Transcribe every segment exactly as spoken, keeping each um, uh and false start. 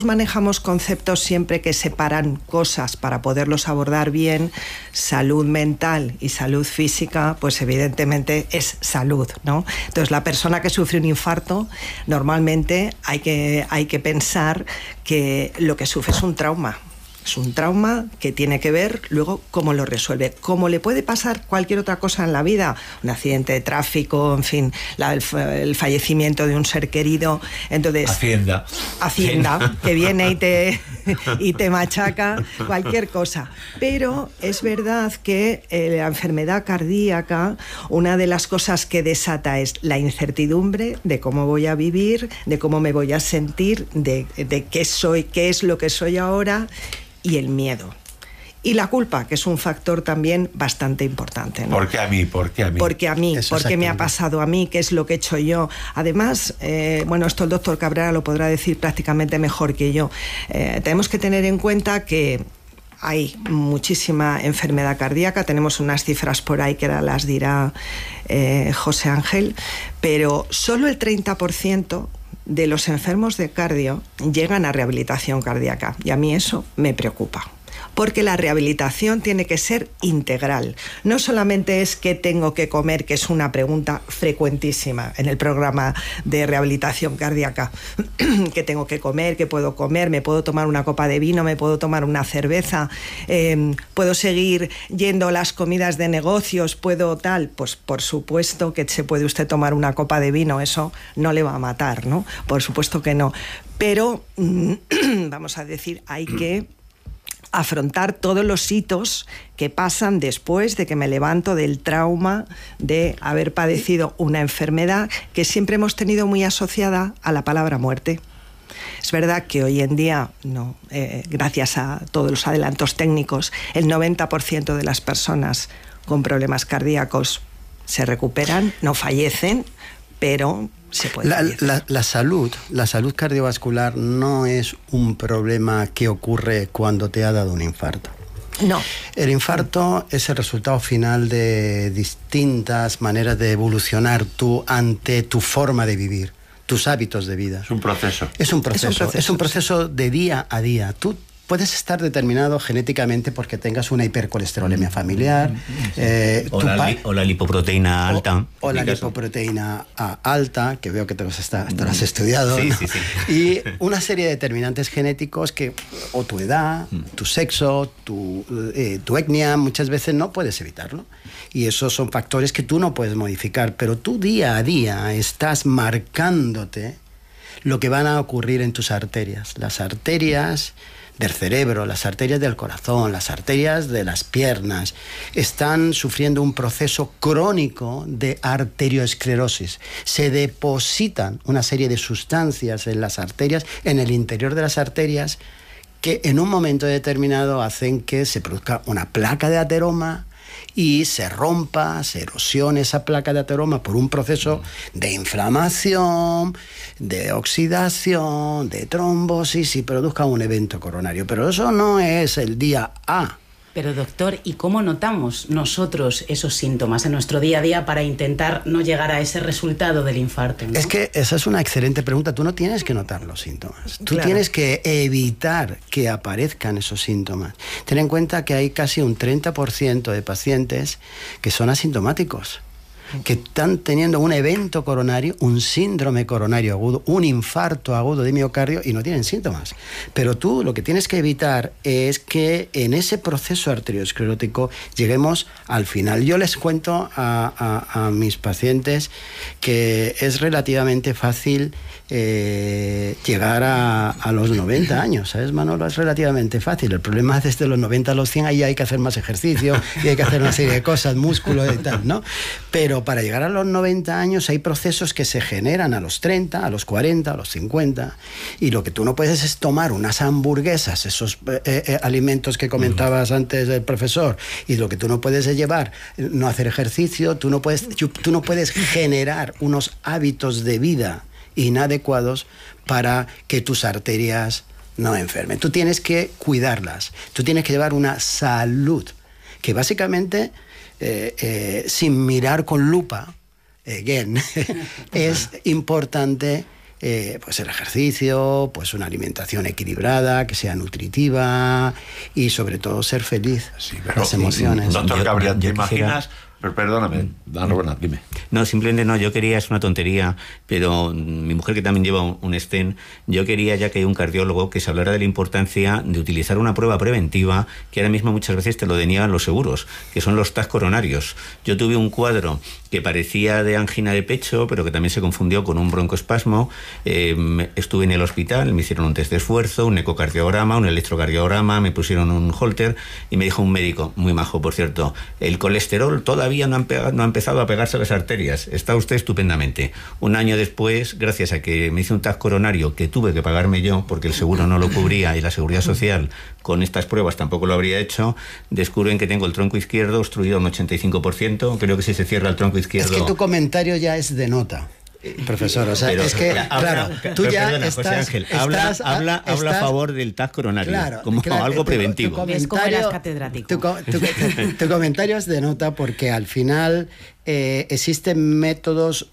manejamos conceptos siempre que separan cosas para poderlos abordar bien. Salud mental y salud física, pues evidentemente es salud, ¿no? Entonces, la persona que sufre un infarto, normalmente hay que, hay que pensar que lo que sufre es un trauma. Es un trauma que tiene que ver luego cómo lo resuelve. Como le puede pasar cualquier otra cosa en la vida, un accidente de tráfico, en fin, la, el, el fallecimiento de un ser querido. Entonces, Hacienda. Hacienda, que viene y te, y te machaca, cualquier cosa. Pero es verdad que eh, la enfermedad cardíaca, una de las cosas que desata es la incertidumbre de cómo voy a vivir, de cómo me voy a sentir, de, de qué soy, qué es lo que soy ahora, y el miedo. Y la culpa, que es un factor también bastante importante, ¿no? ¿Por qué a mí? ¿Por qué a mí? Porque a mí, Eso porque me ha pasado a mí, qué es lo que he hecho yo. Además, eh, bueno, esto el doctor Cabrera lo podrá decir prácticamente mejor que yo. Eh, tenemos que tener en cuenta que hay muchísima enfermedad cardíaca, tenemos unas cifras por ahí que ahora las dirá eh, José Ángel, pero solo el treinta por ciento de los enfermos de cardio llegan a rehabilitación cardíaca, y a mí eso me preocupa. Porque la rehabilitación tiene que ser integral. No solamente es qué tengo que comer, que es una pregunta frecuentísima en el programa de rehabilitación cardíaca. ¿Qué tengo que comer? ¿Qué puedo comer? ¿Me puedo tomar una copa de vino? ¿Me puedo tomar una cerveza? Eh, ¿Puedo seguir yendo a las comidas de negocios? ¿Puedo tal? Pues por supuesto que se puede usted tomar una copa de vino, eso no le va a matar, ¿no? Por supuesto que no. Pero, vamos a decir, hay que afrontar todos los hitos que pasan después de que me levanto del trauma de haber padecido una enfermedad que siempre hemos tenido muy asociada a la palabra muerte. Es verdad que hoy en día, no, eh, gracias a todos los adelantos técnicos, el noventa por ciento de las personas con problemas cardíacos se recuperan, no fallecen, pero se puede la, fallecer. la, la salud, la salud cardiovascular no es un problema que ocurre cuando te ha dado un infarto. No. El infarto es el resultado final de distintas maneras de evolucionar tú ante tu forma de vivir, tus hábitos de vida. Es un proceso. Es un proceso, es un proceso, es un proceso de día a día. Tú puedes estar determinado genéticamente porque tengas una hipercolesterolemia familiar. Eh, o, la li, o la lipoproteína alta. O, o la lipoproteína a, alta, que veo que te los, está, te los has estudiado. Sí, ¿no? sí, sí. Y una serie de determinantes genéticos que, o tu edad, tu sexo, tu, eh, tu etnia, muchas veces no puedes evitarlo. Y esos son factores que tú no puedes modificar, pero tú día a día estás marcándote lo que van a ocurrir en tus arterias. Las arterias del cerebro, las arterias del corazón, las arterias de las piernas, están sufriendo un proceso crónico de arterioesclerosis. Se depositan una serie de sustancias en las arterias, en el interior de las arterias, que en un momento determinado hacen que se produzca una placa de ateroma y se rompa, se erosione esa placa de ateroma por un proceso de inflamación, de oxidación, de trombosis y produzca un evento coronario. Pero eso no es el día A. Pero doctor, ¿y cómo notamos nosotros esos síntomas en nuestro día a día para intentar no llegar a ese resultado del infarto, ¿no? Es que esa es una excelente pregunta. Tú no tienes que notar los síntomas. Tú Claro. tienes que evitar que aparezcan esos síntomas. Ten en cuenta que hay casi un treinta por ciento de pacientes que son asintomáticos, que están teniendo un evento coronario, un síndrome coronario agudo, un infarto agudo de miocardio y no tienen síntomas. Pero tú lo que tienes que evitar es que en ese proceso arteriosclerótico lleguemos al final. Yo les cuento a, a, a mis pacientes que es relativamente fácil eh, llegar a, a los noventa años, ¿sabes, Manolo? Es relativamente fácil. El problema es desde los noventa a los cien, ahí hay que hacer más ejercicio y hay que hacer una serie de cosas, músculo y tal, ¿no? Pero para llegar a los noventa años hay procesos que se generan a los treinta, a los cuarenta, a los cincuenta, y lo que tú no puedes es tomar unas hamburguesas, esos eh, eh, alimentos que comentabas antes del profesor, y lo que tú no puedes es llevar, no hacer ejercicio, tú no puedes, tú no puedes generar unos hábitos de vida inadecuados para que tus arterias no enfermen. Tú tienes que cuidarlas, tú tienes que llevar una salud que básicamente, eh, eh, sin mirar con lupa, again, es importante eh, pues el ejercicio, pues una alimentación equilibrada, que sea nutritiva y sobre todo ser feliz. Sí, pero, las emociones. Doctor Cabrera, ¿te yo quisiera... imaginas? Pero perdóname, Dan Buena, dime. No, simplemente no, yo quería, es una tontería, pero mi mujer, que también lleva un, un stent, yo quería ya que hay un cardiólogo que se hablara de la importancia de utilizar una prueba preventiva que ahora mismo muchas veces te lo deniegan los seguros, que son los test coronarios. Yo tuve un cuadro que parecía de angina de pecho, pero que también se confundió con un broncoespasmo. Eh, estuve en el hospital, me hicieron un test de esfuerzo, un ecocardiograma, un electrocardiograma, me pusieron un holter y me dijo un médico, muy majo por cierto, el colesterol todavía no ha, pegado, no ha empezado a pegarse a las arterias, está usted estupendamente. Un año después, gracias a que me hice un test coronario que tuve que pagarme yo, porque el seguro no lo cubría y la Seguridad Social con estas pruebas tampoco lo habría hecho, descubren que tengo el tronco izquierdo obstruido un ochenta y cinco por ciento, creo que si se cierra el tronco izquierdo... Es que tu comentario ya es de nota. Profesor, o sea, pero, es que, habla, claro, tú ya perdona, estás, José Ángel, habla, estás, habla, estás, habla a favor del test coronario, claro, como claro, algo tu, preventivo. Tu es como eras catedrático. Tu, tu, tu, tu comentario es de nota porque al final eh, existen métodos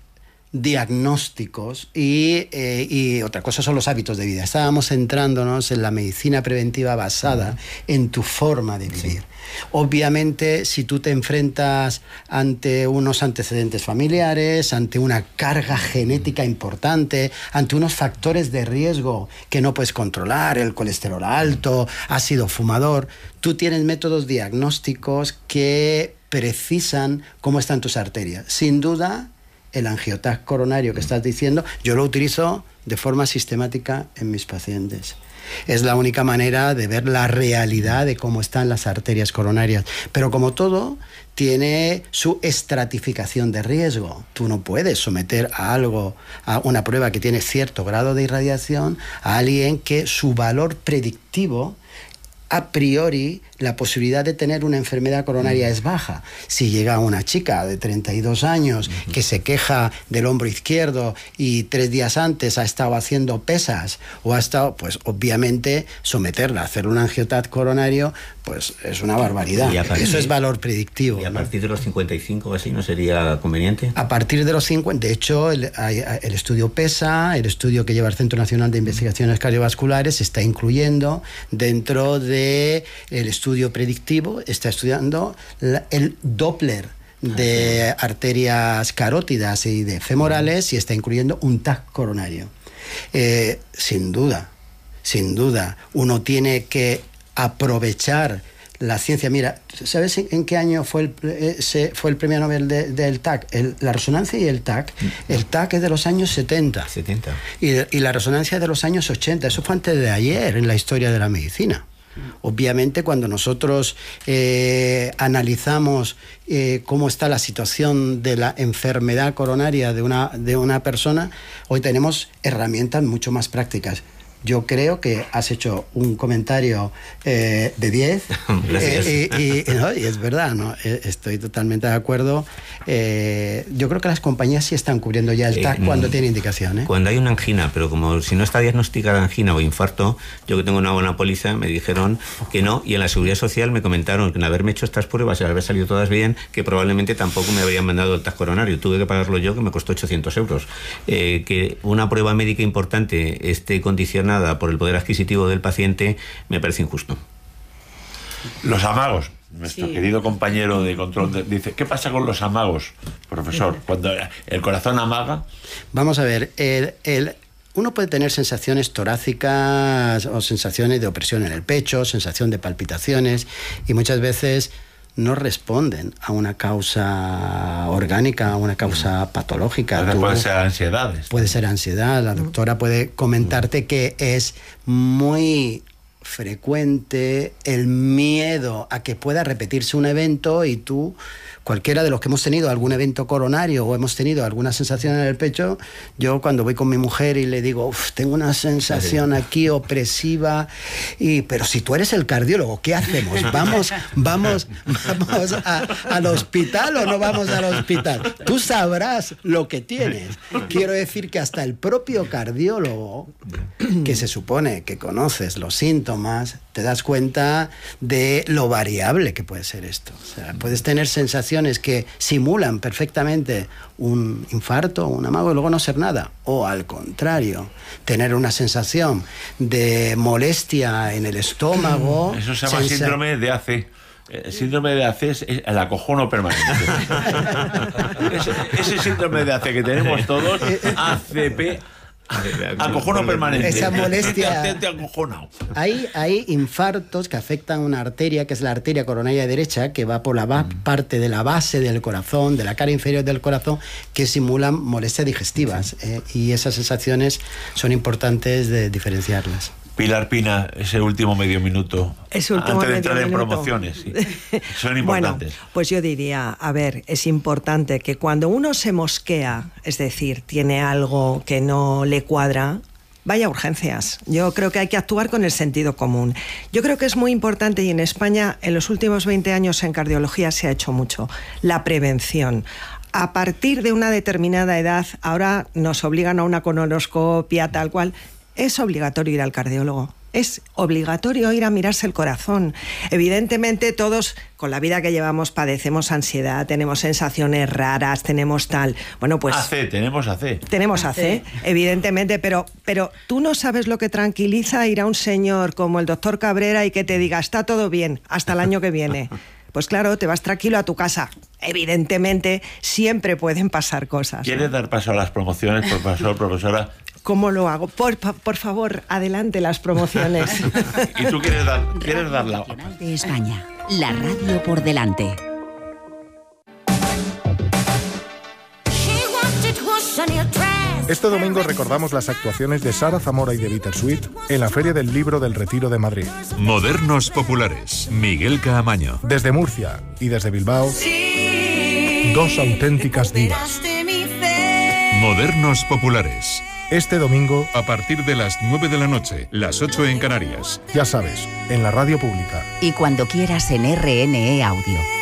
diagnósticos y, eh, y otra cosa son los hábitos de vida. Estábamos centrándonos en la medicina preventiva basada en tu forma de vivir. Sí. Obviamente, si tú te enfrentas ante unos antecedentes familiares, ante una carga genética importante, ante unos factores de riesgo que no puedes controlar, el colesterol alto, has sido fumador, tú tienes métodos diagnósticos que precisan cómo están tus arterias. Sin duda, el angiotac coronario que estás diciendo, yo lo utilizo de forma sistemática en mis pacientes. Es la única manera de ver la realidad de cómo están las arterias coronarias. Pero como todo, tiene su estratificación de riesgo. Tú no puedes someter a algo, a una prueba que tiene cierto grado de irradiación, a alguien que su valor predictivo, a priori, la posibilidad de tener una enfermedad coronaria es baja. Si llega una chica de treinta y dos años que se queja del hombro izquierdo y tres días antes ha estado haciendo pesas o ha estado, pues obviamente someterla a hacer un angiotac coronario, pues es una barbaridad. Partir, eso es valor predictivo. ¿Y a ¿no? partir de los cincuenta y cinco o así no sería conveniente? A partir de los cincuenta, de hecho, el, el estudio PESA, el estudio que lleva el Centro Nacional de Investigaciones Cardiovasculares, se está incluyendo dentro del estudio estudio predictivo, está estudiando la, el Doppler de arterias carótidas y de femorales y está incluyendo un TAC coronario. Eh, sin duda, sin duda, uno tiene que aprovechar la ciencia. Mira, ¿sabes en, en qué año fue el, eh, se, fue el premio Nobel de, del TAC? El, la resonancia y el TAC. El TAC es de los años setenta. setenta. Y, y la resonancia es de los años ochenta. Eso fue antes de ayer en la historia de la medicina. Obviamente, cuando nosotros eh, analizamos eh, cómo está la situación de la enfermedad coronaria de una, de una persona, hoy tenemos herramientas mucho más prácticas. Yo creo que has hecho un comentario eh, de diez eh, y, y, no, y es verdad, ¿no? Estoy totalmente de acuerdo. Eh, yo creo que las compañías sí están cubriendo ya el TAC eh, cuando tiene indicación. ¿eh? Cuando hay una angina, pero como si no está diagnosticada angina o infarto, yo que tengo una buena póliza, me dijeron que no, y en la Seguridad Social me comentaron que en haberme hecho estas pruebas y haber salido todas bien, que probablemente tampoco me habrían mandado el TAC coronario. Tuve que pagarlo yo, que me costó ochocientos euros. Eh, que una prueba médica importante esté condicionada por el poder adquisitivo del paciente, me parece injusto. Los amagos. Nuestro sí. querido compañero de control de, dice, ¿qué pasa con los amagos, profesor? Cuando el corazón amaga. Vamos a ver, el, el, uno puede tener sensaciones torácicas o sensaciones de opresión en el pecho, sensación de palpitaciones, y muchas veces no responden a una causa orgánica, a una causa patológica. Tú, puede ser ansiedades. Puede ser ansiedad. La doctora puede comentarte que es muy frecuente el miedo a que pueda repetirse un evento y tú, cualquiera de los que hemos tenido algún evento coronario o hemos tenido alguna sensación en el pecho, yo cuando voy con mi mujer y le digo, Uf, tengo una sensación aquí opresiva, y, pero si tú eres el cardiólogo, ¿qué hacemos? ¿Vamos, vamos, vamos a, al hospital o no vamos al hospital? Tú sabrás lo que tienes. Quiero decir que hasta el propio cardiólogo que se supone que conoces los síntomas, te das cuenta de lo variable que puede ser esto. O sea, puedes tener sensaciones que simulan perfectamente un infarto, un amago, y luego no ser nada. O al contrario, tener una sensación de molestia en el estómago. Eso se llama sensa- síndrome de A C. El síndrome de A C es el acojono permanente. ese, ese síndrome de A C que tenemos todos, A C P, acojono permanente. Esa molestia. Te, te, te acojonado. Hay, hay infartos que afectan una arteria, que es la arteria coronaria derecha, que va por la ba- parte de la base del corazón, de la cara inferior del corazón, que simulan molestias digestivas. Eh, y esas sensaciones son importantes de diferenciarlas. Pilar Pina, ese último medio minuto. Ese último antes de medio entrar en minuto. promociones. Sí. Son importantes. Bueno, pues yo diría, a ver, es importante que cuando uno se mosquea, es decir, tiene algo que no le cuadra, vaya a urgencias. Yo creo que hay que actuar con el sentido común. Yo creo que es muy importante, y en España en los últimos veinte años en cardiología se ha hecho mucho, la prevención. A partir de una determinada edad, ahora nos obligan a una colonoscopia tal cual, es obligatorio ir al cardiólogo. Es obligatorio ir a mirarse el corazón. Evidentemente todos, con la vida que llevamos, padecemos ansiedad, tenemos sensaciones raras, tenemos tal... Bueno, pues... A C, tenemos A C. Tenemos A C, evidentemente, pero, pero tú no sabes lo que tranquiliza ir a un señor como el doctor Cabrera y que te diga, está todo bien, hasta el año que viene. Pues claro, te vas tranquilo a tu casa. Evidentemente, siempre pueden pasar cosas. ¿Quieres dar paso a las promociones, profesor, profesora? ¿Cómo lo hago? Por, por favor, adelante las promociones. ¿Y tú quieres dar, quieres dar la... Nacional de España, la radio por delante. Este domingo recordamos las actuaciones de Sara Zamora y de Bittersweet en la Feria del Libro del Retiro de Madrid. Modernos Populares, Miguel Caamaño. Desde Murcia y desde Bilbao, dos auténticas divas. Modernos Populares. Este domingo, A partir de las nueve de la noche, las ocho en Canarias. ya sabes, en la radio pública. Y cuando quieras en R N E Audio.